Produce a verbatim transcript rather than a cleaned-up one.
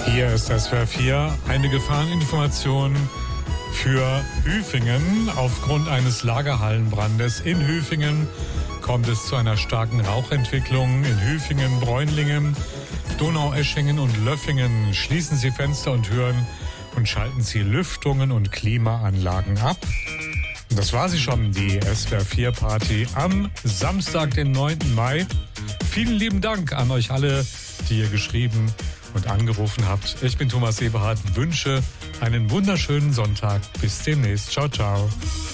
Hier ist S W R vier, eine Gefahreninformation für Hüfingen. Aufgrund eines Lagerhallenbrandes in Hüfingen kommt es zu einer starken Rauchentwicklung. In Hüfingen, Bräunlingen, Donaueschingen und Löffingen schließen Sie Fenster und Türen und schalten Sie Lüftungen und Klimaanlagen ab. Und das war sie schon, die S W R vier Party am Samstag, den neunten Mai. Vielen lieben Dank an euch alle, die ihr geschrieben und angerufen habt. Ich bin Thomas Eberhardt, wünsche einen wunderschönen Sonntag. Bis demnächst. Ciao, ciao.